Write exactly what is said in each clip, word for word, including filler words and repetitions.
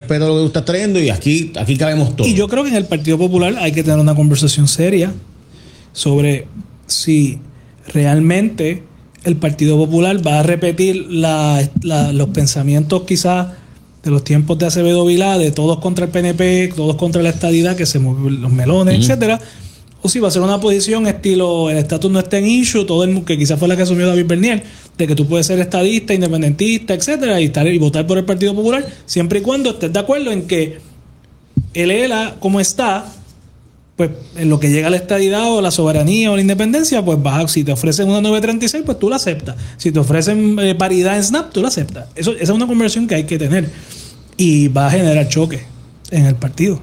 respeto lo que tú estás trayendo y aquí, aquí cabemos todos. Y yo creo que en el Partido Popular hay que tener una conversación seria sobre si realmente el Partido Popular va a repetir la, la, los pensamientos quizás de los tiempos de Acevedo Vilá, de todos contra el P N P, todos contra la estadidad, que se mueven los melones, uh-huh. etcétera, o si va a ser una posición estilo el estatus no está en issue, todo el que quizás fue la que asumió David Bernier, de que tú puedes ser estadista, independentista, etcétera, y estar y votar por el Partido Popular, siempre y cuando estés de acuerdo en que el E L A, como está, pues en lo que llega a la estadidad o la soberanía o la independencia, pues vas a, si te ofrecen una nueve treinta y seis, pues tú la aceptas. Si te ofrecen eh, paridad en SNAP, tú la aceptas. Eso, esa es una conversación que hay que tener y va a generar choque en el partido.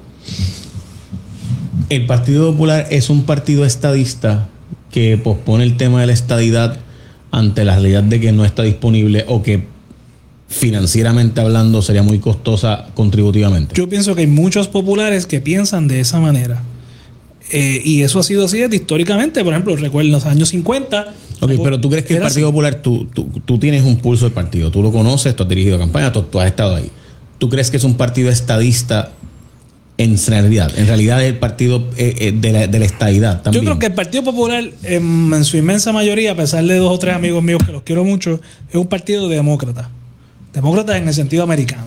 El Partido Popular es un partido estadista que pospone el tema de la estadidad ante la realidad de que no está disponible o que financieramente hablando sería muy costosa contributivamente. Yo pienso que hay muchos populares que piensan de esa manera. Eh, y eso ha sido así desde históricamente. Por ejemplo, recuerdo en los años cincuenta. Ok, pero tú crees que el Partido así. Popular, tú, tú, tú tienes un pulso del partido, tú lo conoces, tú has dirigido campaña, tú, tú has estado ahí. ¿Tú crees que es un partido estadista en realidad? En realidad es el partido eh, eh, de, la, de la estadidad también. Yo creo que el Partido Popular, en, en su inmensa mayoría, a pesar de dos o tres amigos míos que los quiero mucho, es un partido demócrata. Demócrata en el sentido americano.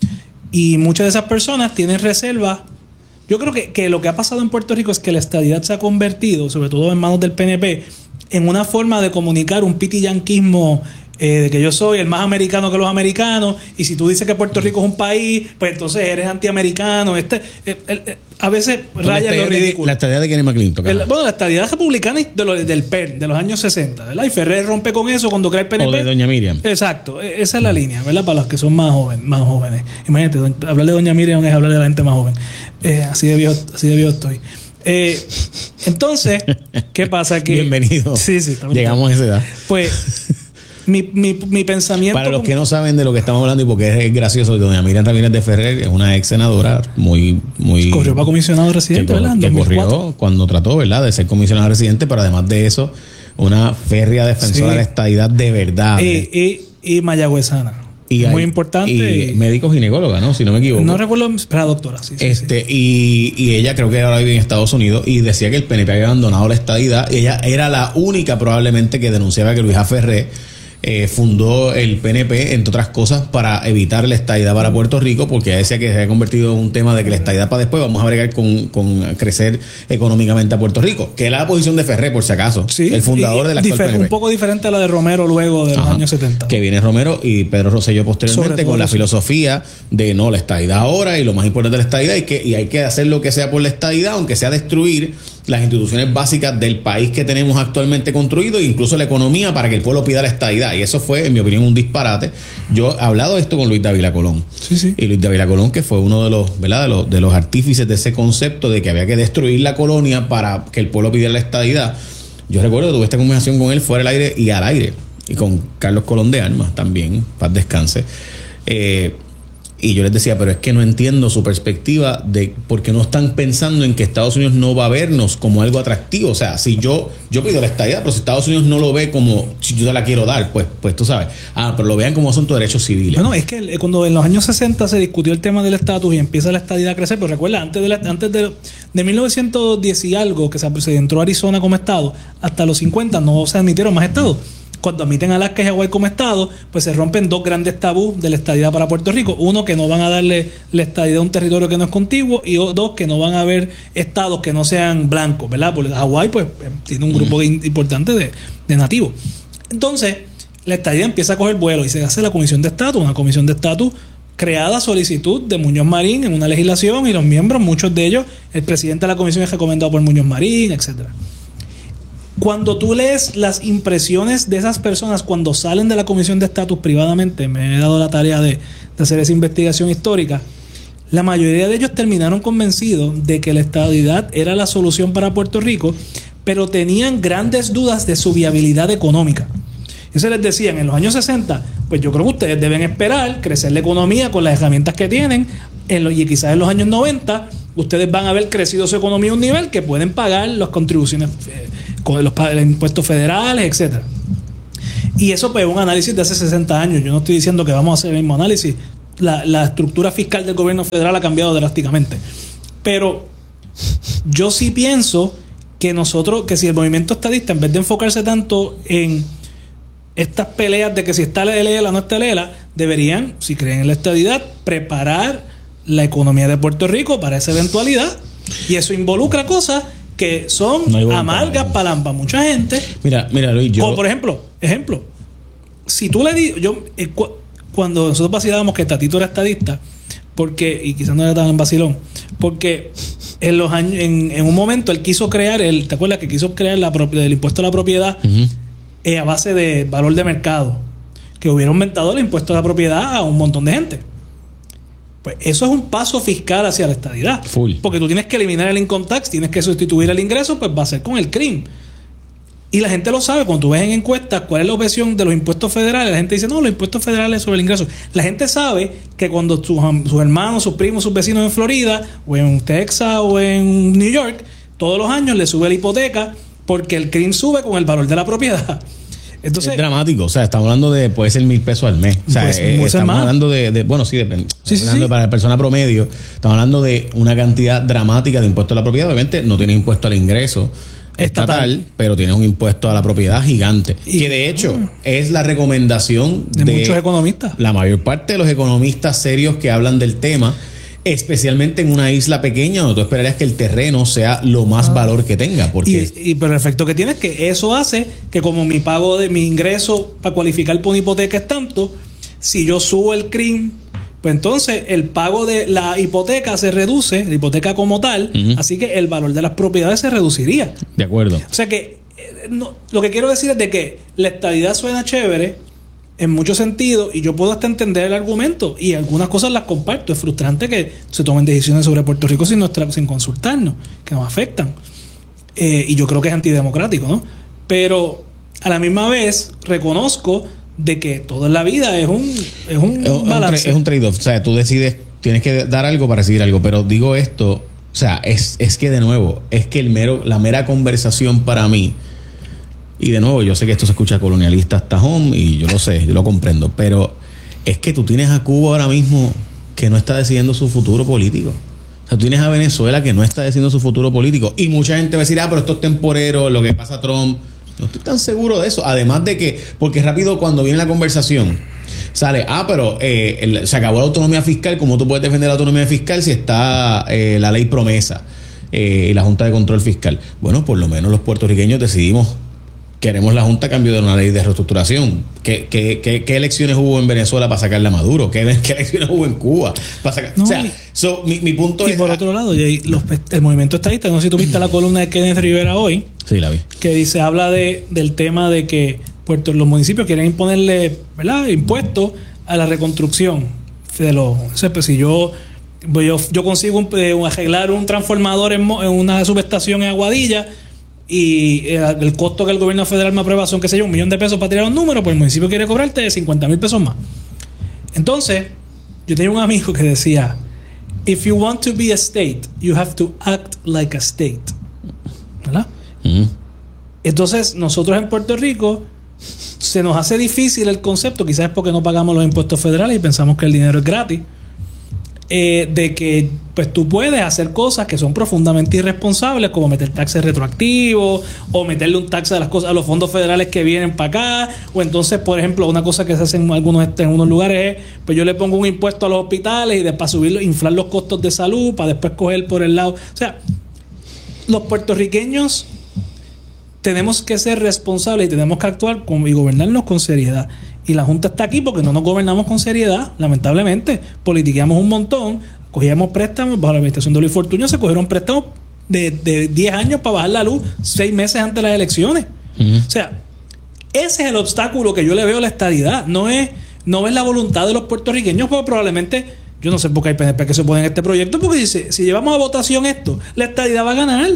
Y muchas de esas personas tienen reservas. Yo creo que, que lo que ha pasado en Puerto Rico es que la estadidad se ha convertido, sobre todo en manos del P N P, en una forma de comunicar un pitiyanquismo eh, de que yo soy el más americano que los americanos, y si tú dices que Puerto Rico es un país, pues entonces eres antiamericano. Este, el, el, el, a veces raya lo ridículo. La estadidad de Kenny McClintock. El, bueno, la estadidad republicana de lo, del P E R, de los años sesenta, ¿verdad? Y Ferrer rompe con eso cuando crea el P N P. O de Doña Miriam. Exacto, esa es la línea, ¿verdad? Para los que son más jóvenes. Más jóvenes. Imagínate, hablar de Doña Miriam es hablar de la gente más joven. Eh, así de viejo, así de viejo estoy. Eh, entonces, ¿qué pasa? Que, bienvenido. Sí, sí. Llegamos a esa edad. Pues, mi, mi, mi pensamiento... Para los que no saben de lo que estamos hablando y porque es gracioso, doña Miriam Ramírez de Ferrer es una ex senadora muy... muy corrió para comisionado residente, que, ¿verdad? Que corrió cuando trató, ¿verdad?, de ser comisionado residente, pero además de eso, una férrea defensora sí. de la estadidad de verdad. Y, y, y mayagüezana. Y muy hay, importante. Y, y médico ginecóloga, ¿no? Si no me equivoco. No recuerdo, pero doctora, sí. sí este, sí. Y, y ella creo que ahora vive en Estados Unidos y decía que el P N P había abandonado la estadidad. Y ella era la única probablemente que denunciaba que Luisa Ferré eh, fundó el P N P, entre otras cosas, para evitar la estadidad para Puerto Rico, porque ella decía que se había convertido en un tema de que la estadidad para después vamos a bregar con, con crecer económicamente a Puerto Rico, que es la posición de Ferré, por si acaso, sí, el fundador de la actual P N P. Un poco diferente a la de Romero luego de los Ajá, años setenta. Que viene Romero y Pedro Rosselló posteriormente con la eso. filosofía de no, la estadidad ahora y lo más importante de la estadidad y, que, y hay que hacer lo que sea por la estadidad, aunque sea destruir las instituciones básicas del país que tenemos actualmente construido e incluso la economía para que el pueblo pida la estadidad. Y eso fue, en mi opinión, un disparate. Yo he hablado de esto con Luis Dávila Colón. Sí, sí. Y Luis Dávila Colón, que fue uno de los, ¿verdad?, de los, de los artífices de ese concepto de que había que destruir la colonia para que el pueblo pidiera la estadidad. Yo recuerdo que tuve esta conversación con él fuera del aire y al aire. Y con Carlos Colón de Armas también, paz descanse. Eh... Y yo les decía, pero es que no entiendo su perspectiva de por qué no están pensando en que Estados Unidos no va a vernos como algo atractivo. O sea, si yo yo pido la estadidad, pero si Estados Unidos no lo ve como si yo te la quiero dar, pues pues tú sabes. Ah, pero lo vean como asunto de derechos civiles. Bueno, es que cuando en los años sesenta se discutió el tema del estatus y empieza la estadidad a crecer, pero recuerda, antes de la, antes de, de mil novecientos diez y algo, que se, se entró Arizona como estado, hasta los cincuenta no se admitieron más estados. Cuando admiten Alaska y Hawái como estado, pues se rompen dos grandes tabús de la estadidad para Puerto Rico. Uno, que no van a darle la estadidad a un territorio que no es contiguo, y dos, que no van a haber estados que no sean blancos, ¿verdad? Porque Hawái pues tiene un grupo mm. importante de, de nativos. Entonces, la estadidad empieza a coger vuelo y se hace la comisión de estatus, una comisión de estatus creada a solicitud de Muñoz Marín en una legislación, y los miembros, muchos de ellos, el presidente de la comisión es recomendado por Muñoz Marín, etcétera. Cuando tú lees las impresiones de esas personas cuando salen de la comisión de estatus privadamente, me he dado la tarea de, de hacer esa investigación histórica, la mayoría de ellos terminaron convencidos de que la estadidad era la solución para Puerto Rico, pero tenían grandes dudas de su viabilidad económica. Y se les decían en los años sesenta, pues yo creo que ustedes deben esperar crecer la economía con las herramientas que tienen, en los, y quizás en los años noventa ustedes van a haber crecido su economía a un nivel que pueden pagar las contribuciones eh, con los, los impuestos federales, etcétera. Y eso pues es un análisis de hace sesenta años. Yo no estoy diciendo que vamos a hacer el mismo análisis. la, la estructura fiscal del gobierno federal ha cambiado drásticamente. Pero yo sí pienso que nosotros, que si el movimiento estadista, en vez de enfocarse tanto en estas peleas de que si está el E L A o no está el E L A, deberían, si creen en la estadidad, preparar la economía de Puerto Rico para esa eventualidad. Y eso involucra cosas que son no amargas para mucha gente. Mira, mira, Luis, yo... Como por ejemplo, ejemplo, si tú le dices, yo, eh, cu cuando nosotros vacilábamos que Tatito era estadista, porque, y quizás no era tan en vacilón, porque en los años, en, en un momento él quiso crear, el, ¿te acuerdas que quiso crear la el impuesto a la propiedad uh-huh. eh, a base de valor de mercado? Que hubiera aumentado el impuesto a la propiedad a un montón de gente. Pues eso es un paso fiscal hacia la estadidad. Full. Porque tú tienes que eliminar el income tax, tienes que sustituir el ingreso, pues va a ser con el C R I M. Y la gente lo sabe. Cuando tú ves en encuestas cuál es la objeción de los impuestos federales, la gente dice, no, los impuestos federales sobre el ingreso. La gente sabe que cuando sus, sus hermanos, sus primos, sus vecinos en Florida, o en Texas, o en New York, todos los años le sube la hipoteca porque el C R I M sube con el valor de la propiedad. Entonces, es dramático, o sea, estamos hablando de, puede ser mil pesos al mes. O sea, pues, eh, estamos más. hablando de, de, bueno, sí, depende. Sí, sí, hablando sí. Para la persona promedio, estamos hablando de una cantidad dramática de impuesto a la propiedad. Obviamente no tiene impuesto al ingreso estatal, estatal pero tiene un impuesto a la propiedad gigante. Y, que de hecho uh, es la recomendación de, de muchos economistas. La mayor parte de los economistas serios que hablan del tema, especialmente en una isla pequeña donde tú esperarías que el terreno sea lo más ah. valor que tenga. Porque y, y pero el efecto que tiene es que eso hace que como mi pago de mi ingreso para cualificar por una hipoteca es tanto, si yo subo el C R I M, pues entonces el pago de la hipoteca se reduce, la hipoteca como tal, uh-huh. así que el valor de las propiedades se reduciría. De acuerdo. O sea que eh, no, lo que quiero decir es de que la estadidad suena chévere en muchos sentidos, y yo puedo hasta entender el argumento, y algunas cosas las comparto. Es frustrante que se tomen decisiones sobre Puerto Rico sin, nuestra, sin consultarnos, que nos afectan. Eh, y yo creo que es antidemocrático, ¿no? Pero a la misma vez reconozco de que todo en la vida es un, es un es balance. Es un trade-off. O sea, tú decides, tienes que dar algo para recibir algo. Pero digo esto, o sea, es, es que de nuevo, es que el mero, la mera conversación para mí, y de nuevo, yo sé que esto se escucha colonialista hasta home, y yo lo sé, yo lo comprendo, pero es que tú tienes a Cuba ahora mismo que no está decidiendo su futuro político. O sea, tú tienes a Venezuela que no está decidiendo su futuro político. Y mucha gente va a decir, ah, pero esto es temporero, lo que pasa a Trump. No estoy tan seguro de eso. Además de que, porque rápido cuando viene la conversación, sale, ah, pero eh, el, se acabó la autonomía fiscal. ¿Cómo tú puedes defender la autonomía fiscal si está eh, la ley promesa eh, y la Junta de Control Fiscal? Bueno, por lo menos los puertorriqueños decidimos, queremos la Junta a cambio de una ley de reestructuración. ¿Qué, qué, qué, qué elecciones hubo en Venezuela para sacarle a Maduro? ¿Qué, qué elecciones hubo en Cuba para sacar? No, o sea, so, mi, mi punto y es... Y por otro lado, los, el movimiento estadista, no sé si tú viste la columna de Kenneth Rivera hoy. Sí, la vi. Que dice, habla de, del tema de que Puerto, los municipios quieren imponerle, ¿verdad?, impuestos a la reconstrucción de los... O sea, pues si yo... Yo, yo consigo un, un, arreglar un transformador en, en una subestación en Aguadilla, y el, el costo que el gobierno federal me aprueba son, qué sé yo, un millón de pesos para tirar un número, pues el municipio quiere cobrarte cincuenta mil pesos más. Entonces, yo tenía un amigo que decía, if you want to be a state, you have to act like a state. ¿Verdad? Mm. Entonces, nosotros en Puerto Rico se nos hace difícil el concepto, quizás es porque no pagamos los impuestos federales y pensamos que el dinero es gratis, eh, de que pues tú puedes hacer cosas que son profundamente irresponsables, como meter taxes retroactivos o meterle un taxe a las cosas, a los fondos federales que vienen para acá. O entonces, por ejemplo, una cosa que se hace en algunos en unos lugares es, pues yo le pongo un impuesto a los hospitales y después subirlo, inflar los costos de salud para después coger por el lado. O sea, los puertorriqueños tenemos que ser responsables y tenemos que actuar con, y gobernarnos con seriedad. Y la Junta está aquí porque no nos gobernamos con seriedad, lamentablemente. Politiqueamos un montón, cogíamos préstamos, bajo la administración de Luis Fortuño se cogieron préstamos de, de diez años para bajar la luz seis meses antes de las elecciones. Uh-huh. O sea, ese es el obstáculo que yo le veo a la estadidad. No es, no es la voluntad de los puertorriqueños, porque probablemente, yo no sé por qué hay P N P que se oponen a este proyecto, porque dice, si llevamos a votación esto, la estadidad va a ganar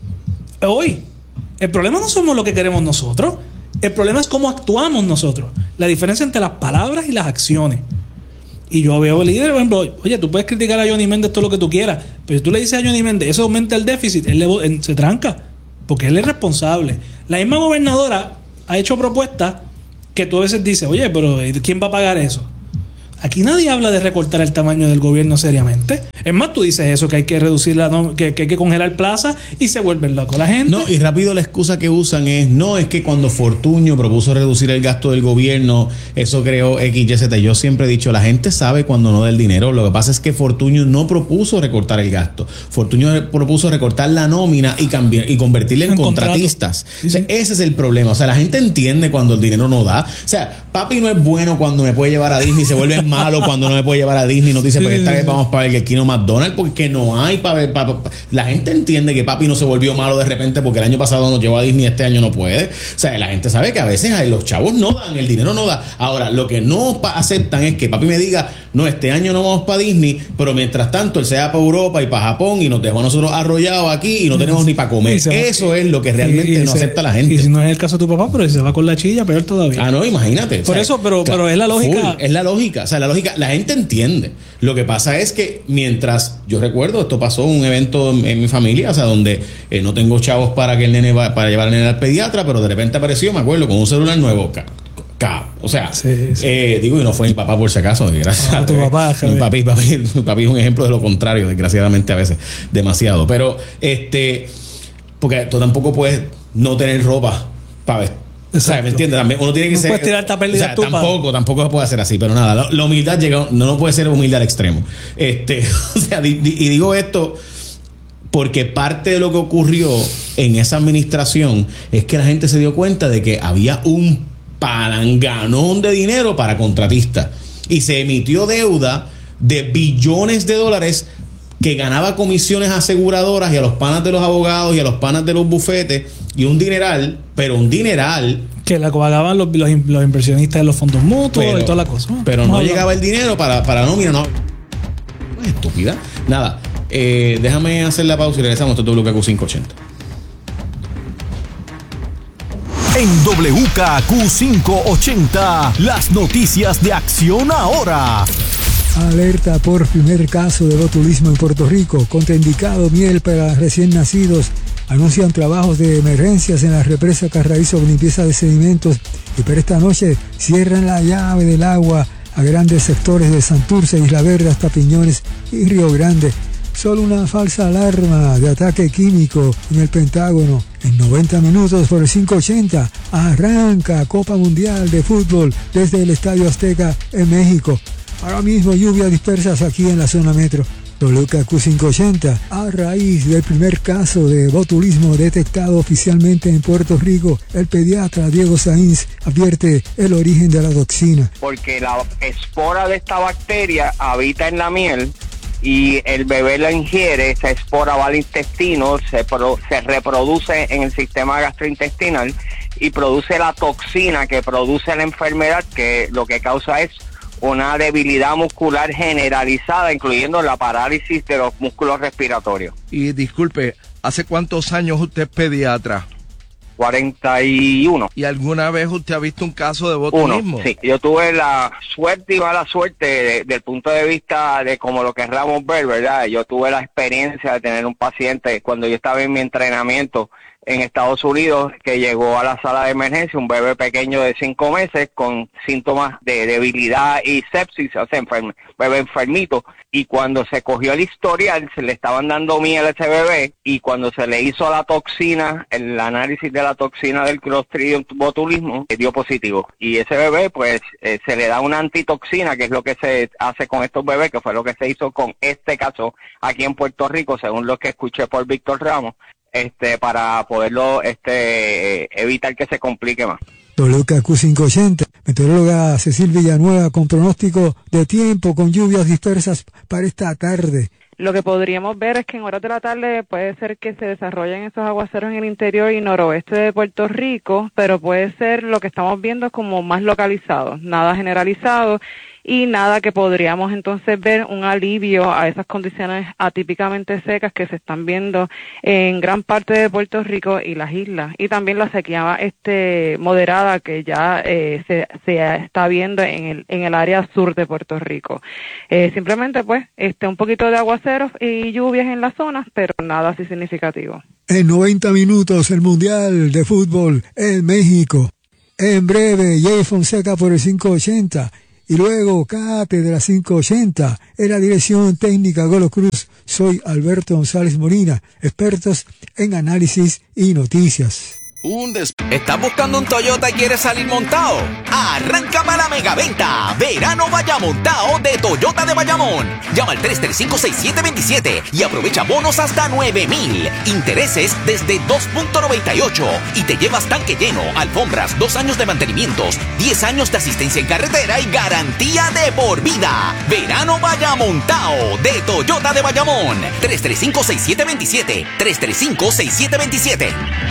hoy. El problema no somos lo que queremos nosotros. El problema es cómo actuamos nosotros. La diferencia entre las palabras y las acciones. Y yo veo el líder, por ejemplo, oye, tú puedes criticar a Johnny Méndez todo lo que tú quieras, pero si tú le dices a Johnny Méndez, eso aumenta el déficit, él, le, él se tranca, porque él es responsable. La misma gobernadora ha hecho propuestas que tú a veces dices, oye, pero ¿quién va a pagar eso? Aquí nadie habla de recortar el tamaño del gobierno seriamente. Es más, tú dices eso, que hay que reducir la no, que, que hay que congelar plazas y se vuelven locos la gente. No, y rápido la excusa que usan es, no, es que cuando Fortuño propuso reducir el gasto del gobierno, eso creó X Y Z. Yo siempre he dicho, la gente sabe cuando no da el dinero. Lo que pasa es que Fortuño no propuso recortar el gasto. Fortuño propuso recortar la nómina y cambiar y convertirla en, en contratistas. Sí, sí. O sea, ese es el problema. O sea, la gente entiende cuando el dinero no da. O sea, papi no es bueno cuando me puede llevar a Disney, se vuelve malo cuando no me puede llevar a Disney. Nos dice, sí, pero esta vez vamos para ver el Kino McDonald's porque no hay para ver. Pa, pa. La gente entiende que papi no se volvió malo de repente porque el año pasado nos llevó a Disney, este año no puede. O sea, la gente sabe que a veces ay, los chavos no dan, el dinero no da. Ahora, lo que no aceptan es que papi me diga, no, este año no vamos para Disney, pero mientras tanto él se va para Europa y para Japón y nos dejó a nosotros arrollados aquí y no tenemos ni para comer. Eso es lo que realmente y, y no se, acepta la gente. Y si no es el caso de tu papá, pero si se va con la chilla, peor todavía. Ah, no, imagínate. Por o sea, eso, pero, claro, pero es la lógica. Full, es la lógica. O sea, la lógica, la gente entiende. Lo que pasa es que mientras, yo recuerdo, esto pasó en un evento en, en mi familia, o sea, donde eh, no tengo chavos para que el nene va, para llevar al nene al pediatra, pero de repente apareció, me acuerdo, con un celular nuevo. Ca, o sea, sí, sí. Eh, digo, y no fue mi papá por si acaso, gracias ah, a tu papá, mi papi, papi, mi papi es un ejemplo de lo contrario, desgraciadamente a veces, demasiado. Pero, este, porque tú tampoco puedes no tener ropa para vestir. O sea, ¿me entiendes? También uno tiene que no ser. Puedes tirar o sea, tampoco, tampoco se puede hacer así, pero nada, la, la humildad llega, no, no puede ser humilde al extremo. Este, o sea, di, di, y digo esto porque parte de lo que ocurrió en esa administración es que la gente se dio cuenta de que había un palanganón de dinero para contratistas y se emitió deuda de billones de dólares que ganaba comisiones aseguradoras y a los panas de los abogados y a los panas de los bufetes y un dineral, pero un dineral que la pagaban los, los, los inversionistas de los fondos mutuos pero, y toda la cosa. Pero no, no llegaba el dinero para, para nómina, no. Es estúpida. Nada, eh, déjame hacer la pausa y regresamos a W K Q quinientos ochenta. En W K Q quinientos ochenta, las noticias de Acción Ahora. Alerta por primer caso de botulismo en Puerto Rico. Contraindicado miel para recién nacidos. Anuncian trabajos de emergencias en la represa Carraízo con limpieza de sedimentos. Y para esta noche cierran la llave del agua a grandes sectores de Santurce, Isla Verde hasta Piñones y Río Grande. Solo una falsa alarma de ataque químico en el Pentágono. En noventa minutos por el quinientos ochenta arranca Copa Mundial de Fútbol desde el Estadio Azteca en México. Ahora mismo lluvias dispersas aquí en la zona metro. W K Q quinientos ochenta, a raíz del primer caso de botulismo detectado oficialmente en Puerto Rico, el pediatra Diego Sainz advierte el origen de la toxina. Porque la espora de esta bacteria habita en la miel y el bebé la ingiere, esa espora va al intestino, se, pro, se reproduce en el sistema gastrointestinal y produce la toxina que produce la enfermedad, que lo que causa es una debilidad muscular generalizada, incluyendo la parálisis de los músculos respiratorios. Y disculpe, ¿hace cuántos años usted es pediatra? cuarenta y uno. ¿Y alguna vez usted ha visto un caso de botulismo? Uno, sí. Yo tuve la suerte y mala suerte de, del punto de vista de como lo querramos ver, ¿verdad? Yo tuve la experiencia de tener un paciente cuando yo estaba en mi entrenamiento en Estados Unidos, que llegó a la sala de emergencia, un bebé pequeño de cinco meses con síntomas de debilidad y sepsis, o sea, enferme, bebé enfermito, y cuando se cogió el historial, se le estaban dando miel a ese bebé, y cuando se le hizo la toxina, el análisis de la toxina del Clostridium botulismo, dio positivo, y ese bebé, pues, eh, se le da una antitoxina, que es lo que se hace con estos bebés, que fue lo que se hizo con este caso aquí en Puerto Rico, según lo que escuché por Víctor Ramos, este para poderlo este evitar que se complique más. W K Q quinientos ochenta, meteoróloga Cecil Villanueva con pronóstico de tiempo con lluvias dispersas para esta tarde. Lo que podríamos ver es que en horas de la tarde puede ser que se desarrollen esos aguaceros en el interior y noroeste de Puerto Rico, pero puede ser lo que estamos viendo como más localizado, nada generalizado y nada que podríamos entonces ver un alivio a esas condiciones atípicamente secas que se están viendo en gran parte de Puerto Rico y las islas, y también la sequía este moderada que ya eh, se, se está viendo en el en el área sur de Puerto Rico. Eh, simplemente pues este un poquito de aguaceros y lluvias en las zonas, pero nada así significativo. En noventa minutos el Mundial de Fútbol en México. En breve, Jay Fonseca por el quinientos ochenta. y luego Cátedra quinientos ochenta. En la dirección técnica Golo Cruz, soy Alberto González Molina, expertos en análisis y noticias. Un des... ¿Estás buscando un Toyota y quieres salir montado? Arranca para la megaventa. Verano vaya montado de Toyota de Bayamón. Llama al tres tres cinco, seis siete dos siete y aprovecha bonos hasta nueve mil. Intereses desde dos punto noventa y ocho. Y te llevas tanque lleno, alfombras, dos años de mantenimientos, diez años de asistencia en carretera y garantía de por vida. Verano vaya montado de Toyota de Bayamón. tres tres cinco, seis siete dos siete. tres tres cinco, seis siete dos siete.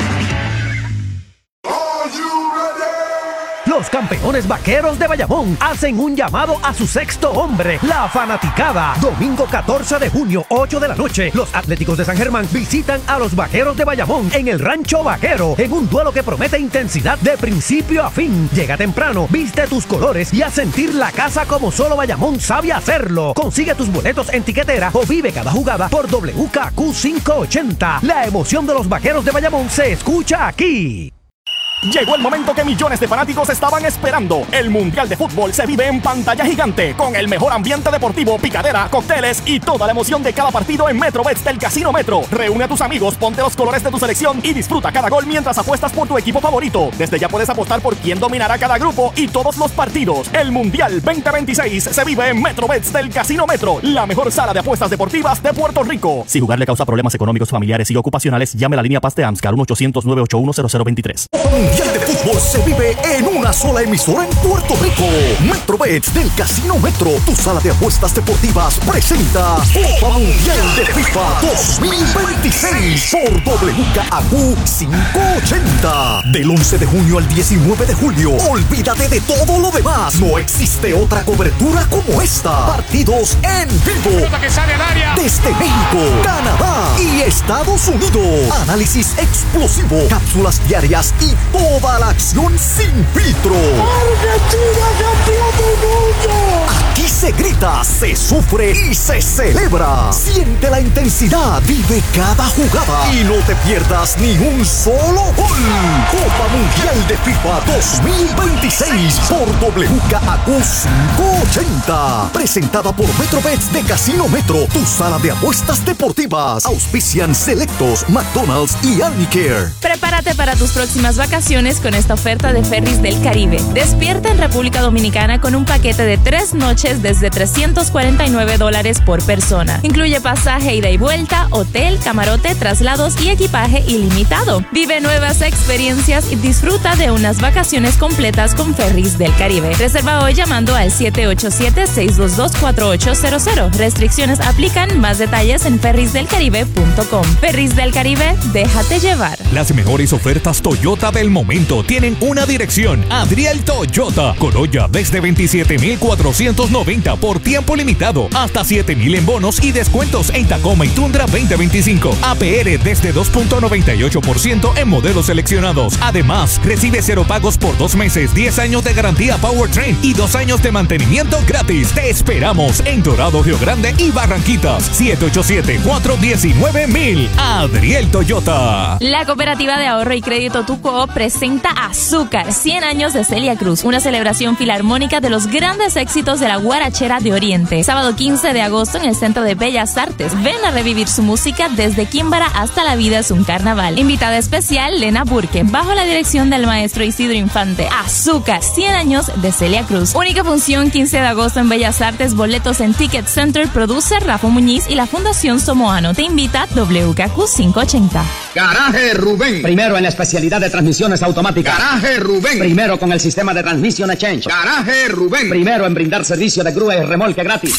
Los campeones vaqueros de Bayamón hacen un llamado a su sexto hombre, la fanaticada. Domingo catorce de junio, ocho de la noche, los Atléticos de San Germán visitan a los vaqueros de Bayamón en el Rancho Vaquero, en un duelo que promete intensidad de principio a fin. Llega temprano, viste tus colores y a sentir la casa como solo Bayamón sabe hacerlo. Consigue tus boletos en tiquetera o vive cada jugada por W K Q quinientos ochenta. La emoción de los vaqueros de Bayamón se escucha aquí. Llegó el momento que millones de fanáticos estaban esperando. El Mundial de Fútbol se vive en pantalla gigante, con el mejor ambiente deportivo, picadera, cócteles y toda la emoción de cada partido en MetroBets del Casino Metro. Reúne a tus amigos, ponte los colores de tu selección y disfruta cada gol mientras apuestas por tu equipo favorito. Desde ya puedes apostar por quién dominará cada grupo y todos los partidos. El Mundial veinte veintiséis se vive en MetroBets del Casino Metro, la mejor sala de apuestas deportivas de Puerto Rico. Si jugar le causa problemas económicos, familiares y ocupacionales, llame a la línea Paz de AMSCAR uno ochocientos, nueve ocho uno, cero cero dos tres. Mundial de Fútbol se vive en una sola emisora en Puerto Rico. MetroBets del Casino Metro, tu sala de apuestas deportivas, presenta Copa Mundial de FIFA dos mil veintiséis por W K Q quinientos ochenta. Del once de junio al diecinueve de julio. Olvídate de todo lo demás. No existe otra cobertura como esta. Partidos en vivo. Desde México, Canadá y Estados Unidos. Análisis explosivo, cápsulas diarias y toda la acción sin filtro. ¡Argentina, campeón del mundo! Aquí se grita, se sufre y se celebra. Siente la intensidad, vive cada jugada y no te pierdas ni un solo gol. Copa Mundial de FIFA dos mil veintiséis por W K Q quinientos ochenta. Presentada por MetroBets de Casino Metro, tu sala de apuestas deportivas. Auspician Selectos, McDonald's y Arnicare. Prepárate para tus próximas vacaciones con esta oferta de Ferries del Caribe. Despierta en República Dominicana con un paquete de tres noches desde trescientos cuarenta y nueve dólares por persona. Incluye pasaje ida y vuelta, hotel, camarote, traslados y equipaje ilimitado. Vive nuevas experiencias y disfruta de unas vacaciones completas con Ferries del Caribe. Reserva hoy llamando al siete ocho siete, seis dos dos, cuatro ocho cero cero. Restricciones aplican. Más detalles en ferries del caribe punto com. Ferries del Caribe, déjate llevar. Las mejores ofertas Toyota del momento tienen una dirección: Adriel Toyota. Corolla desde veintisiete mil cuatrocientos noventa por tiempo limitado, hasta siete mil en bonos y descuentos en Tacoma y Tundra veinte veinticinco. A P R desde dos punto noventa y ocho por ciento en modelos seleccionados. Además, recibe cero pagos por dos meses, diez años de garantía Powertrain y dos años de mantenimiento gratis. Te esperamos en Dorado, Río Grande y Barranquitas. siete ocho siete, cuatro uno nueve, mil. Adriel Toyota. La Cooperativa de Ahorro y Crédito Tuco presenta Azúcar, cien años de Celia Cruz, una celebración filarmónica de los grandes éxitos de la guarachera de Oriente. Sábado quince de agosto en el Centro de Bellas Artes. Ven a revivir su música desde Químbara hasta La Vida es un Carnaval. Invitada especial, Lena Burke, bajo la dirección del maestro Isidro Infante. Azúcar, cien años de Celia Cruz. Única función quince de agosto en Bellas Artes. Boletos en Ticket Center. Produce Rafa Muñiz y la Fundación Somoano. Te invita W K Q quinientos ochenta. Garaje Rubén. Primero en la especialidad de transmisiones automáticas. Garaje Rubén. Primero con el sistema de transmisión Exchange. Garaje Rubén. Primero en brindar servicio de grúa y remolque gratis.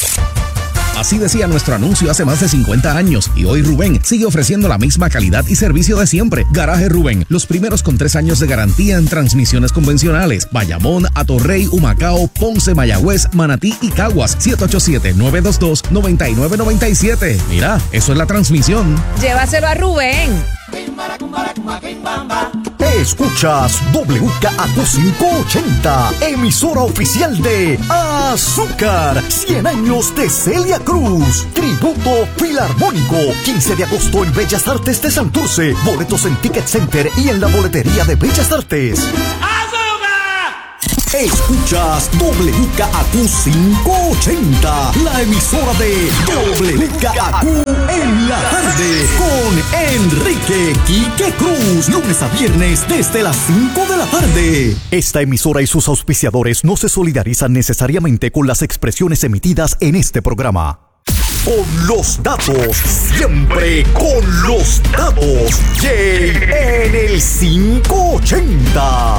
Así decía nuestro anuncio hace más de cincuenta años y hoy Rubén sigue ofreciendo la misma calidad y servicio de siempre. Garaje Rubén, los primeros con tres años de garantía en transmisiones convencionales. Bayamón, Atorrey, Humacao, Ponce, Mayagüez, Manatí y Caguas. siete ocho siete, nueve dos dos, nueve nueve nueve siete. Mira, eso es la transmisión. Llévaselo a Rubén. Escuchas W K Q quinientos ochenta, emisora oficial de Azúcar, cien años de Celia Cruz, tributo filarmónico, quince de agosto en Bellas Artes de Santurce, boletos en Ticket Center y en la boletería de Bellas Artes. Escuchas W K A Q quinientos ochenta, la emisora de W K A Q en la tarde, con Enrique Quique Cruz, lunes a viernes desde las cinco de la tarde. Esta emisora y sus auspiciadores no se solidarizan necesariamente con las expresiones emitidas en este programa. Con los datos, siempre con los datos. Jay en el quinientos ochenta.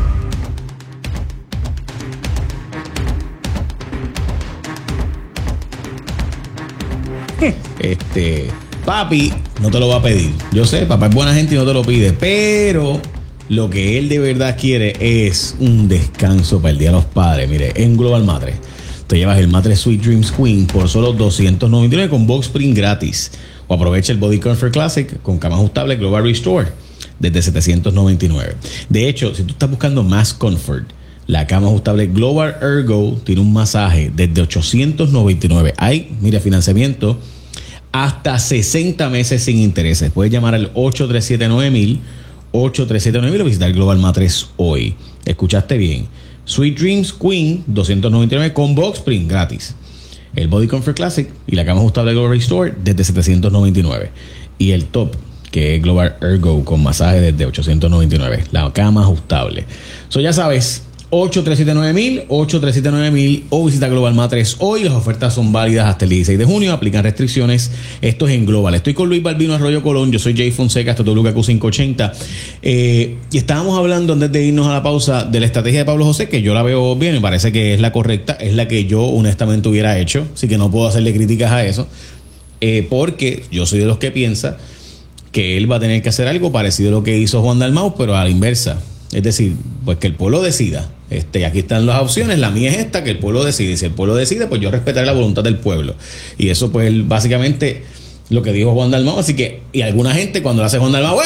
Este, papi no te lo va a pedir. Yo sé, papá es buena gente y no te lo pide, pero lo que él de verdad quiere es un descanso para el Día de los Padres. Mire, en Global Matres te llevas el Matres Sweet Dreams Queen por solo doscientos noventa y nueve con Box Spring gratis. O aprovecha el Body Comfort Classic con cama ajustable Global Restore desde setecientos noventa y nueve. De hecho, si tú estás buscando más comfort, la cama ajustable Global Ergo tiene un masaje desde ochocientos noventa y nueve. Hay, mira, financiamiento hasta sesenta meses sin intereses. Puedes llamar al ocho tres siete nueve mil, ocho tres siete nueve mil o visitar Global Matres hoy. Escuchaste bien. Sweet Dreams Queen doscientos noventa y nueve con Box Spring gratis. El Body Comfort Classic y la cama ajustable Global Restore desde setecientos noventa y nueve. Y el top, que es Global Ergo con masaje desde ochocientos noventa y nueve. La cama ajustable. So ya sabes, ocho tres siete nueve mil, ocho tres siete nueve mil o visita Global Matres hoy. Las ofertas son válidas hasta el dieciséis de junio. Aplican restricciones. Esto es en Global. Estoy con Luis Balbino Arroyo Colón. Yo soy Jay Fonseca. Esto es W K Q quinientos ochenta. Eh, y estábamos hablando antes de irnos a la pausa de la estrategia de Pablo José, que yo la veo bien. Me parece que es la correcta. Es la que yo honestamente hubiera hecho. Así que no puedo hacerle críticas a eso. Eh, porque yo soy de los que piensa que él va a tener que hacer algo parecido a lo que hizo Juan Dalmau, pero a la inversa. Es decir, pues que el pueblo decida. Este, aquí están las opciones. La mía es esta, que el pueblo decide. Y si el pueblo decide, pues yo respetaré la voluntad del pueblo. Y eso, pues, básicamente lo que dijo Juan Dalmau. Así que, y alguna gente cuando lo hace Juan Dalmau,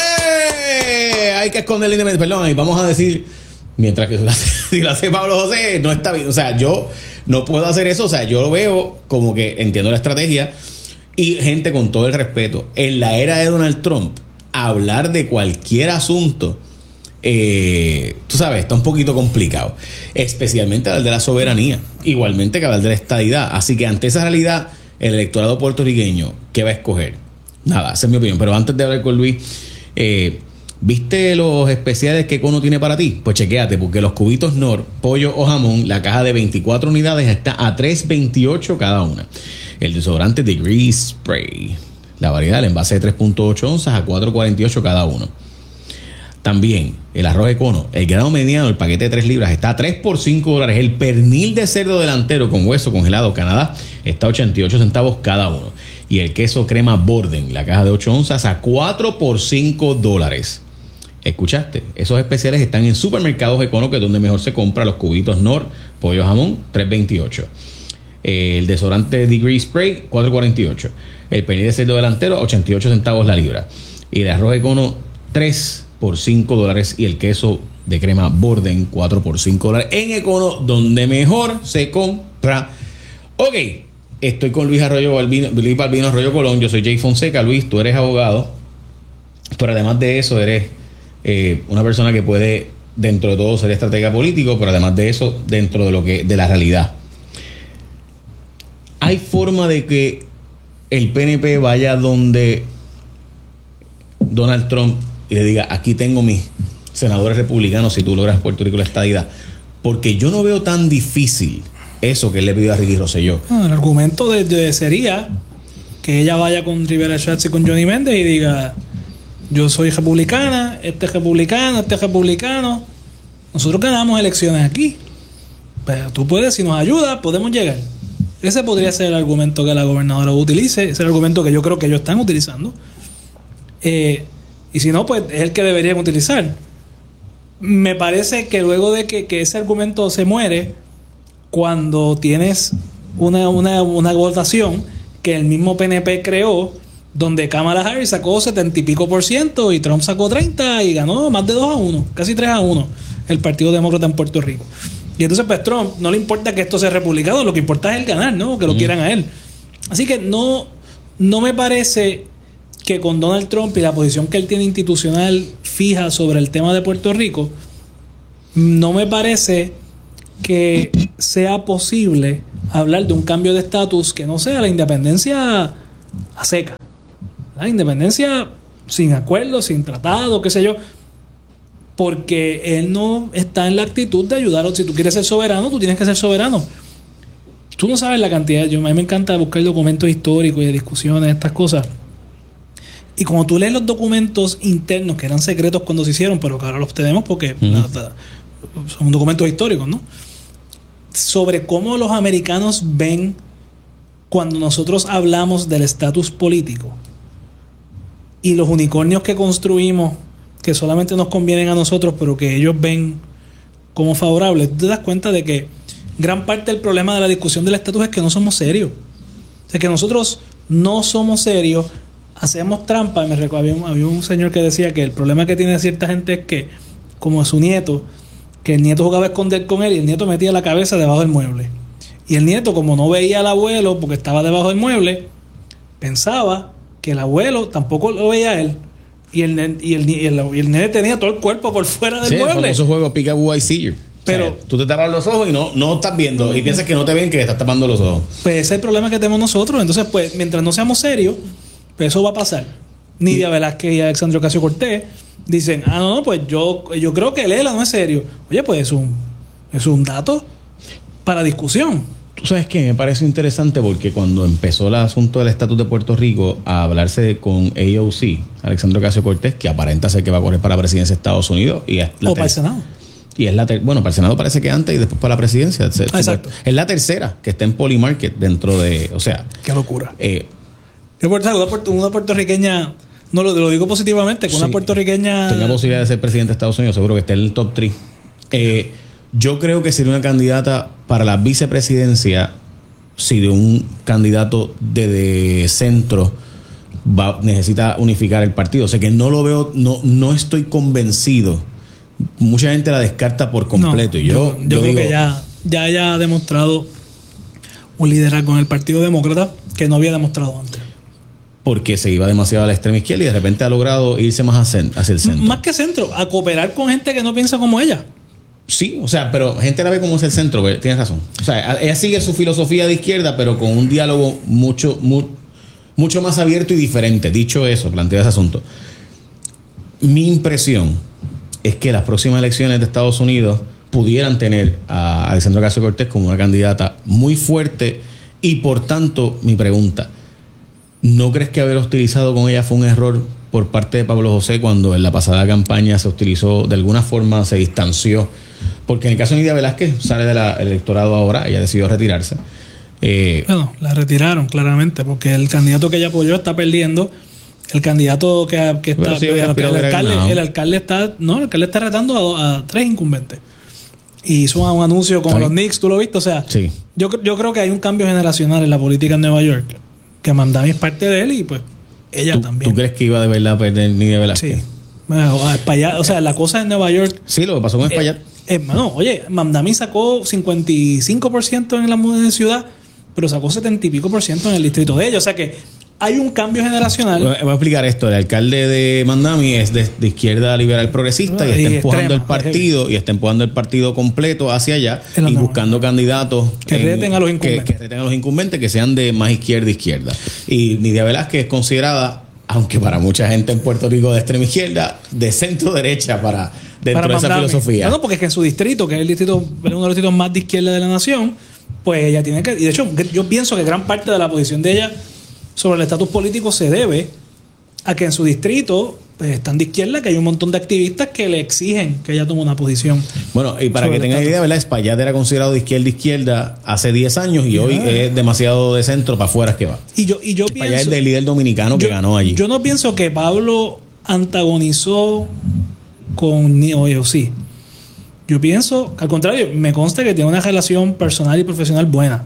¡eh! Hay que esconder el independencia. Perdón, y vamos a decir, mientras que si lo, hace, si lo hace Pablo José, no está bien. O sea, yo no puedo hacer eso. O sea, yo lo veo como que entiendo la estrategia. Y gente, con todo el respeto, en la era de Donald Trump, hablar de cualquier asunto, Eh, tú sabes, está un poquito complicado, especialmente hablar de la soberanía, igualmente que hablar de la estadidad. Así que ante esa realidad, el electorado puertorriqueño, ¿qué va a escoger? Nada, esa es mi opinión. Pero antes de hablar con Luis, eh, ¿viste los especiales que Econo tiene para ti? Pues chequéate, porque los cubitos Nor, pollo o jamón, la caja de veinticuatro unidades está a tres veintiocho cada una. El desodorante Degrees Spray, la variedad, el envase de tres punto ocho onzas a cuatro cuarenta y ocho cada uno. También el arroz Econo, el grano mediano, el paquete de tres libras está a tres por cinco dólares. El pernil de cerdo delantero con hueso congelado Canadá está a ochenta y ocho centavos cada uno. Y el queso crema Borden, la caja de ocho onzas a cuatro por cinco dólares. ¿Escuchaste? Esos especiales están en Supermercados Econo, que es donde mejor se compra. Los cubitos Nor, pollo jamón, tres veintiocho. El desodorante Degree Spray, cuatro cuarenta y ocho. El pernil de cerdo delantero, ochenta y ocho centavos la libra. Y el arroz Econo, tres por cinco dólares. Y el queso de crema Borden, cuatro por cinco dólares. En Econo, donde mejor se compra. Ok, estoy con Luis Arroyo Balbino, Luis Balbino Arroyo Colón. Yo soy Jay Fonseca. Luis, tú eres abogado, pero además de eso eres eh, una persona que puede, dentro de todo, ser estratega político, pero además de eso, dentro de lo que de la realidad. ¿Hay forma de que el P N P vaya donde Donald Trump y le diga, aquí tengo mis senadores republicanos si tú logras Puerto Rico la estadidad? Porque yo no veo tan difícil eso que él le pidió a Ricky Rosselló. Ah, el argumento de, de sería que ella vaya con Rivera Schatz y con Johnny Méndez y diga, yo soy republicana, este es republicano, este es republicano, nosotros ganamos elecciones aquí, pero tú puedes, si nos ayudas, podemos llegar. Ese podría ser el argumento que la gobernadora utilice, ese es el argumento que yo creo que ellos están utilizando. Eh, y si no, pues es el que deberían utilizar. Me parece que luego de que, que ese argumento se muere, cuando tienes una, una, una votación que el mismo P N P creó, donde Kamala Harris sacó setenta y pico por ciento y Trump sacó treinta y ganó más de dos a uno, casi tres a uno el Partido Demócrata en Puerto Rico. Y entonces pues Trump no le importa que esto sea republicano, lo que importa es el ganar, ¿no? Que lo mm. quieran a él. Así que no, no me parece que con Donald Trump y la posición que él tiene institucional fija sobre el tema de Puerto Rico, no me parece que sea posible hablar de un cambio de estatus que no sea la independencia a seca. La independencia sin acuerdo, sin tratado, qué sé yo. Porque él no está en la actitud de ayudar. Si tú quieres ser soberano, tú tienes que ser soberano. Tú no sabes la cantidad. Yo, a mí me encanta buscar documentos históricos y de discusiones, estas cosas. Y como tú lees los documentos internos, que eran secretos cuando se hicieron, pero que ahora los tenemos porque uh-huh. nada, son documentos históricos, ¿no? Sobre cómo los americanos ven cuando nosotros hablamos del estatus político y los unicornios que construimos, que solamente nos convienen a nosotros, pero que ellos ven como favorables. Tú te das cuenta de que gran parte del problema de la discusión del estatus es que no somos serios. O sea, que nosotros no somos serios, hacemos trampa. Me recuerdo, había un, había un señor que decía que el problema que tiene cierta gente es que, como su nieto, que el nieto jugaba a esconder con él y el nieto metía la cabeza debajo del mueble. Y el nieto, como no veía al abuelo porque estaba debajo del mueble, pensaba que el abuelo tampoco lo veía a él. Y el, y, el, y, el, y el nene tenía todo el cuerpo por fuera del sí, mueble. Sí, el famoso juego Peekaboo I See You. Pero o sea, tú te tapas los ojos y no, no estás viendo. Y piensas que no te ven, que te estás tapando los ojos. Pues ese es el problema que tenemos nosotros. Entonces, pues, mientras no seamos serios, pues eso va a pasar. Nidia Velázquez y Alexandria Ocasio-Cortez dicen, ah, no, no, pues yo, yo creo que Lela no es serio. Oye, pues es un, es un dato para discusión. Tú sabes que me parece interesante porque cuando empezó el asunto del estatus de Puerto Rico a hablarse con A O C, Alexandria Ocasio-Cortez, que aparenta ser que va a correr para la presidencia de Estados Unidos. Y es la o para el Senado. Y es la ter- bueno, para el Senado parece que antes y después para la presidencia. Exacto. Es la tercera que está en Polymarket dentro de, o sea. Qué locura. Eh, una puertorriqueña, no lo, lo digo positivamente, que sí, una puertorriqueña tenga posibilidad de ser presidente de Estados Unidos, seguro que esté en el top tres. Eh, yo creo que sería una candidata para la vicepresidencia si de un candidato de, de centro va, necesita unificar el partido. O sea que no lo veo, no, no estoy convencido. Mucha gente la descarta por completo. No, y yo, yo, yo, yo creo digo, que ya, ya haya demostrado un liderazgo en el Partido Demócrata que no había demostrado antes. Porque se iba demasiado a la extrema izquierda y de repente ha logrado irse más hacia el centro. Más que centro, a cooperar con gente que no piensa como ella. Sí, o sea, pero gente la ve como es el centro, tienes razón. O sea, ella sigue su filosofía de izquierda, pero con un diálogo mucho, muy, mucho más abierto y diferente. Dicho eso, planteo ese asunto. Mi impresión es que las próximas elecciones de Estados Unidos pudieran tener a Alexandria Ocasio-Cortez como una candidata muy fuerte y, por tanto, mi pregunta, ¿no crees que haber hostilizado con ella fue un error por parte de Pablo José cuando en la pasada campaña se hostilizó, de alguna forma se distanció? Porque en el caso de Nidia Velázquez sale del electorado ahora, ella decidió retirarse. Eh, bueno, la retiraron claramente porque el candidato que ella apoyó está perdiendo. El candidato que, que está, sí, el, el, alcalde, el alcalde está, no, el alcalde está retando a, a tres incumbentes. Y hizo un anuncio con los Knicks, ¿tú lo viste? O sea, sí. yo, yo creo que hay un cambio generacional en la política en Nueva York, que Mamdani es parte de él y pues ella ¿Tú, también. ¿Tú crees que iba de verdad a perder Nidia Velázquez? Sí. Bueno, Espaillat, o sea, la cosa en Nueva York. Sí, lo que pasó con Espaillat. Eh, eh, no, oye, Mamdani sacó cincuenta y cinco por ciento en la ciudad, pero sacó setenta y pico por ciento en el distrito de ella. O sea que hay un cambio generacional. Voy a explicar esto. El alcalde de Mamdani es de, de izquierda liberal progresista y, y está empujando extrema, el partido y está empujando el partido completo hacia allá y buscando candidatos que en, reten a los incumbentes. Que, que reten a los incumbentes que sean de más izquierda izquierda. Y Nidia Velázquez es considerada, aunque para mucha gente en Puerto Rico de extrema izquierda, de centro derecha para dentro para de esa filosofía. No, no, porque es que en su distrito, que es el distrito, uno de los distritos más de izquierda de la nación, pues ella tiene que, y de hecho yo pienso que gran parte de la posición de ella sobre el estatus político se debe a que en su distrito pues, están de izquierda, que hay un montón de activistas que le exigen que ella tome una posición. Bueno, y para que tengan idea, ¿verdad? Espaillat era considerado de izquierda izquierda hace diez años y yeah. hoy es demasiado de centro para afuera que va. Y yo, y yo Espaillat pienso, es del líder dominicano yo, que ganó allí. Yo no pienso que Pablo antagonizó con Neo o sí. Yo pienso, al contrario, me consta que tiene una relación personal y profesional buena.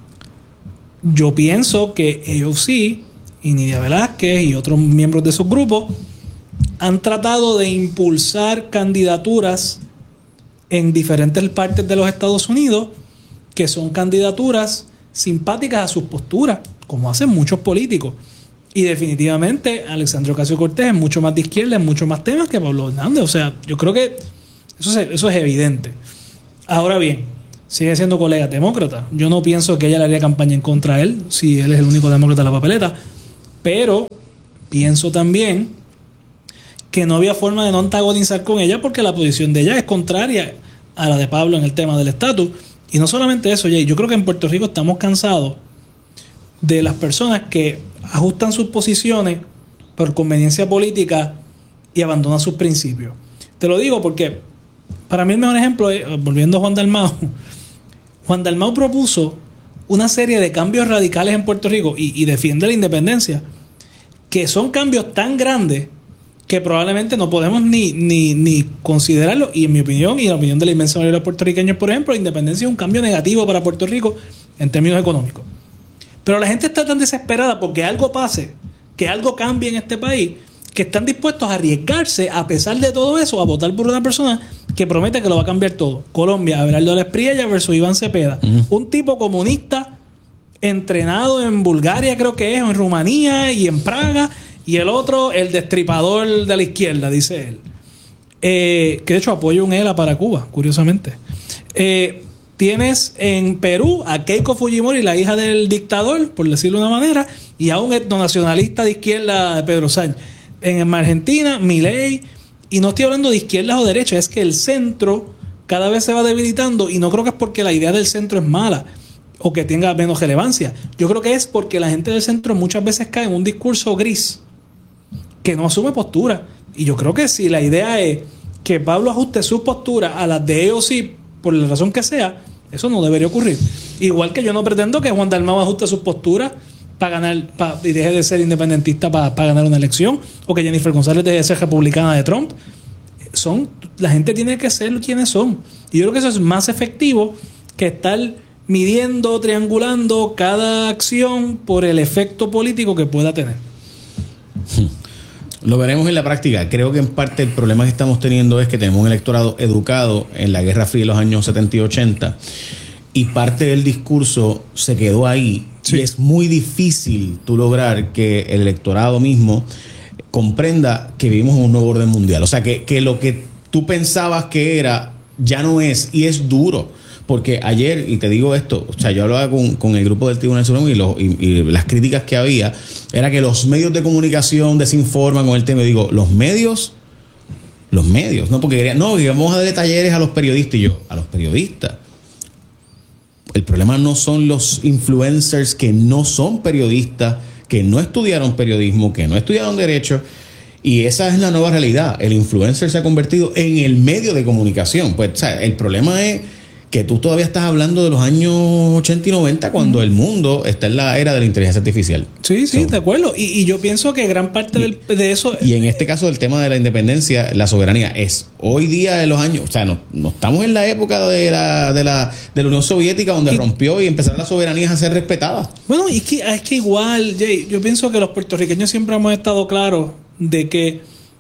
Yo pienso que ellos sí, y Nidia Velázquez y otros miembros de esos grupos han tratado de impulsar candidaturas en diferentes partes de los Estados Unidos que son candidaturas simpáticas a sus posturas, como hacen muchos políticos. Y definitivamente Alexandria Ocasio-Cortez es mucho más de izquierda en muchos más temas que Pablo Hernández. O sea, yo creo que eso es, eso es evidente. Ahora bien, sigue siendo colega demócrata. Yo no pienso que ella le haría campaña en contra de él, si él es el único demócrata de la papeleta. Pero pienso también que no había forma de no antagonizar con ella porque la posición de ella es contraria a la de Pablo en el tema del estatus. Y no solamente eso, Jay, yo creo que en Puerto Rico estamos cansados de las personas que ajustan sus posiciones por conveniencia política y abandonan sus principios. Te lo digo porque para mí el mejor ejemplo es, volviendo a Juan Dalmau, Juan Dalmau propuso una serie de cambios radicales en Puerto Rico y, y defiende la independencia, que son cambios tan grandes que probablemente no podemos ni, ni, ni considerarlo. Y en mi opinión y en la opinión de la inmensa mayoría de los puertorriqueños, por ejemplo, la independencia es un cambio negativo para Puerto Rico en términos económicos. Pero la gente está tan desesperada porque algo pase, que algo cambie en este país, que están dispuestos a arriesgarse, a pesar de todo eso, a votar por una persona que promete que lo va a cambiar todo. Colombia, Abelardo Alex Priella versus Iván Cepeda. Uh-huh. Un tipo comunista entrenado en Bulgaria, creo que es, o en Rumanía y en Praga, y el otro, el destripador de la izquierda, dice él. Eh, que de hecho apoya un E L A para Cuba, curiosamente. Eh, tienes en Perú a Keiko Fujimori, la hija del dictador, por decirlo de una manera, y a un etnonacionalista de izquierda, Pedro Sánchez. En Argentina, Milei, y no estoy hablando de izquierdas o derechas, es que el centro cada vez se va debilitando, y no creo que es porque la idea del centro es mala o que tenga menos relevancia. Yo creo que es porque la gente del centro muchas veces cae en un discurso gris que no asume postura. Y yo creo que si la idea es que Pablo ajuste su postura a las de E O C, por la razón que sea, eso no debería ocurrir. Igual que yo no pretendo que Juan Dalmau ajuste sus posturas para ganar pa, y deje de ser independentista para pa ganar una elección, o que Jennifer González deje de ser republicana de Trump. Son, la gente tiene que ser quienes son. Y yo creo que eso es más efectivo que estar midiendo, triangulando cada acción por el efecto político que pueda tener. Lo veremos en la práctica. Creo que en parte el problema que estamos teniendo es que tenemos un electorado educado en la Guerra Fría de los años setenta y ochenta, y parte del discurso se quedó ahí. Sí. Y es muy difícil tú lograr que el electorado mismo comprenda que vivimos en un nuevo orden mundial. O sea, que, que lo que tú pensabas que era ya no es, y es duro. Porque ayer, y te digo esto, o sea, yo hablaba con, con el grupo del Tribunal Supremo y, los, y, y las críticas que había, era que los medios de comunicación desinforman con el tema. Y digo, los medios, los medios, no, porque querían, no, vamos a darle talleres a los periodistas. Y yo, a los periodistas. El problema no son los influencers que no son periodistas, que no estudiaron periodismo, que no estudiaron derecho. Y esa es la nueva realidad. El influencer se ha convertido en el medio de comunicación. Pues, o sea, el problema es que tú todavía estás hablando de los años ochenta y noventa, cuando mm. el mundo está en la era de la inteligencia artificial. Sí, sí, so, de acuerdo. Y, y yo pienso que gran parte y, del, de eso... Y en este caso, el tema de la independencia, la soberanía, es hoy día de los años... O sea, no, no estamos en la época de la, de la, de la Unión Soviética, donde y, rompió y empezaron las soberanías a ser respetadas. Bueno, es que, es que igual, Jay, yo pienso que los puertorriqueños siempre hemos estado claros de que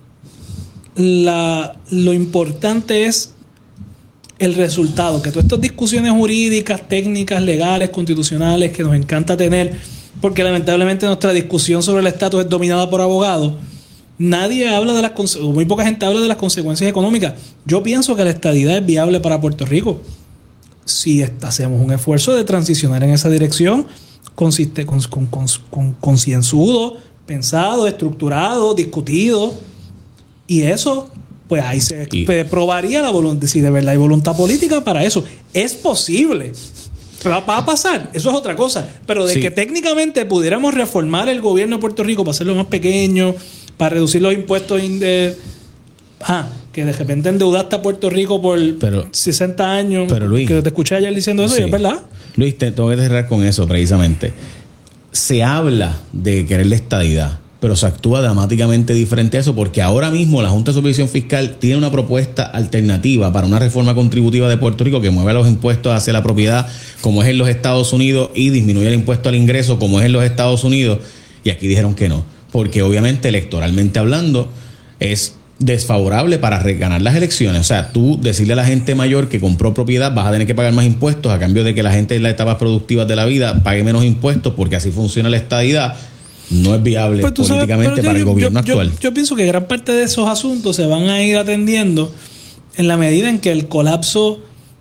la, lo importante es el resultado, que todas estas discusiones jurídicas, técnicas, legales, constitucionales que nos encanta tener, porque lamentablemente nuestra discusión sobre el estatus es dominada por abogados, nadie habla de las consecuencias, muy poca gente habla de las consecuencias económicas. Yo pienso que la estadidad es viable para Puerto Rico si hacemos un esfuerzo de transicionar en esa dirección, consiste con, con, con, con concienzudo, pensado, estructurado, discutido, y eso... pues ahí se y, probaría la voluntad, si de verdad hay voluntad política para eso. Es posible. Va, va a pasar, eso es otra cosa. Pero de sí. que técnicamente pudiéramos reformar el gobierno de Puerto Rico para hacerlo más pequeño, para reducir los impuestos de, ah, que de repente endeudaste a Puerto Rico por pero, sesenta años. Pero Luis, que te escuché ayer diciendo eso, sí. y es verdad. Luis, te tengo que cerrar con eso precisamente. Se habla de querer la estadidad, pero se actúa dramáticamente diferente a eso, porque ahora mismo la Junta de Supervisión Fiscal tiene una propuesta alternativa para una reforma contributiva de Puerto Rico que mueve los impuestos hacia la propiedad, como es en los Estados Unidos, y disminuye el impuesto al ingreso, como es en los Estados Unidos, y aquí dijeron que no, porque obviamente electoralmente hablando es desfavorable para ganar las elecciones. O sea, tú decirle a la gente mayor que compró propiedad, vas a tener que pagar más impuestos a cambio de que la gente en las etapas productivas de la vida pague menos impuestos, porque así funciona la estadidad. No es viable pues políticamente sabes, para yo, el gobierno yo, actual. Yo, yo pienso que gran parte de esos asuntos se van a ir atendiendo en la medida en que el colapso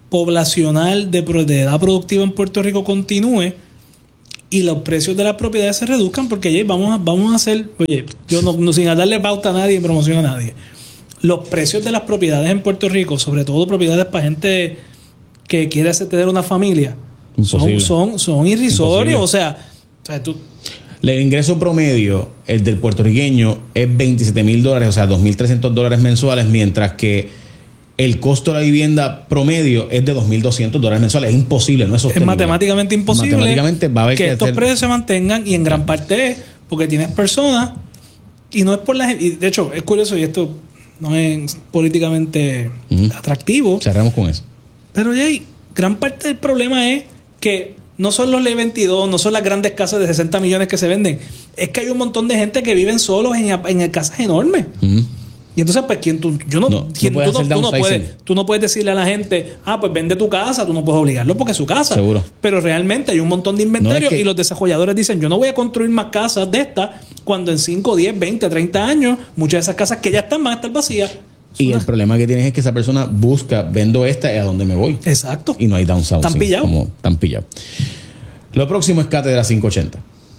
poblacional de, de edad productiva en Puerto Rico continúe y los precios de las propiedades se reduzcan, porque oye, vamos a, vamos a hacer, oye, yo no, no sin darle pauta a nadie y promoción a nadie, los precios de las propiedades en Puerto Rico, sobre todo propiedades para gente que quiere hacer tener una familia, son, son, son irrisorios. Imposible. O sea, o sea tú, el ingreso promedio, el del puertorriqueño, es veintisiete mil dólares, o sea, dos mil trescientos dólares mensuales, mientras que el costo de la vivienda promedio es de dos mil doscientos dólares mensuales. Es imposible, no es sostenible. Es matemáticamente imposible matemáticamente va a haber que, que estos hacer... precios se mantengan, y en gran parte es porque tienes personas, y no es por la gente. Y de hecho, es curioso, y esto no es políticamente uh-huh. atractivo. Cerramos con eso. Pero, Jay, gran parte del problema es que no son los Ley veintidós, no son las grandes casas de sesenta millones que se venden. Es que hay un montón de gente que viven solos en, en casas enormes. Uh-huh. Y entonces, pues, ¿quién tú? Yo no, no, ¿quién, tú, no, tú, no puedes, tú no puedes decirle a la gente, ah, pues vende tu casa, tú no puedes obligarlo porque es su casa. Seguro. Pero realmente hay un montón de inventario, no, es que... y los desarrolladores dicen, yo no voy a construir más casas de estas cuando en cinco, diez, veinte, treinta años muchas de esas casas que ya están van a estar vacías. Y el problema que tienes es que esa persona busca, vendo esta y a dónde me voy. Exacto. Y no hay downsizing. Están pillados. Como tan pillados. Lo próximo es Cátedra quinientos ochenta.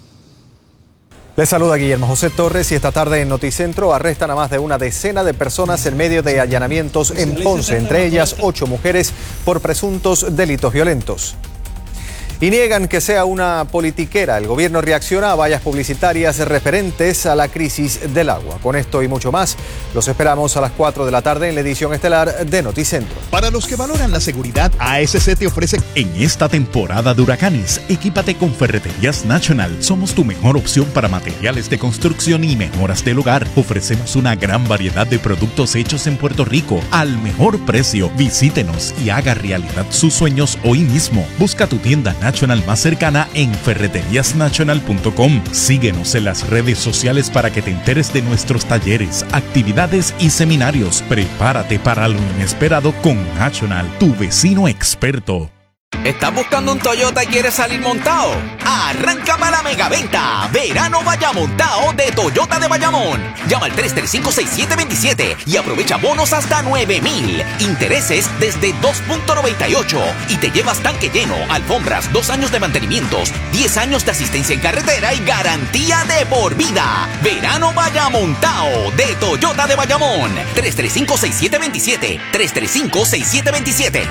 Les saluda Guillermo José Torres y esta tarde en Noticentro arrestan a más de una decena de personas en medio de allanamientos en Ponce, entre ellas ocho mujeres por presuntos delitos violentos. Y niegan que sea una politiquera. El gobierno reacciona a vallas publicitarias referentes a la crisis del agua. Con esto y mucho más, los esperamos a las cuatro de la tarde en la edición estelar de Noticentro. Para los que valoran la seguridad, A S C te ofrece en esta temporada de huracanes, equípate con Ferreterías National. Somos tu mejor opción para materiales de construcción y mejoras del hogar. Ofrecemos una gran variedad de productos hechos en Puerto Rico al mejor precio. Visítenos y haga realidad sus sueños hoy mismo. Busca tu tienda National National más cercana en ferreterías national punto com. Síguenos en las redes sociales para que te enteres de nuestros talleres, actividades y seminarios. Prepárate para lo inesperado con National, tu vecino experto. ¿Estás buscando un Toyota y quieres salir montado? Arráncame a la megaventa Verano Vallamontao de Toyota de Bayamón. Llama al tres tres cinco, seis siete dos siete y aprovecha bonos hasta nueve mil. Intereses desde dos punto noventa y ocho y te llevas tanque lleno, alfombras, dos años de mantenimientos, diez años de asistencia en carretera y garantía de por vida. Verano Vallamontao de Toyota de Bayamón. tres tres cinco, seis siete dos siete. tres tres cinco, seis siete dos siete.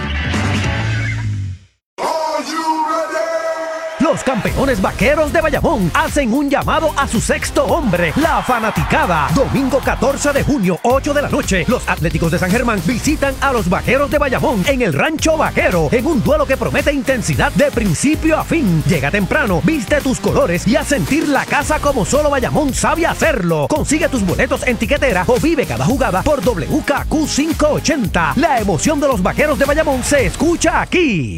Los campeones vaqueros de Bayamón hacen un llamado a su sexto hombre, la fanaticada. Domingo catorce de junio, ocho de la noche, los Atléticos de San Germán visitan a los Vaqueros de Bayamón en el Rancho Vaquero, en un duelo que promete intensidad de principio a fin. Llega temprano, viste tus colores y a sentir la casa como solo Bayamón sabe hacerlo. Consigue tus boletos en tiquetera o vive cada jugada por W K Q quinientos ochenta. La emoción de los Vaqueros de Bayamón se escucha aquí.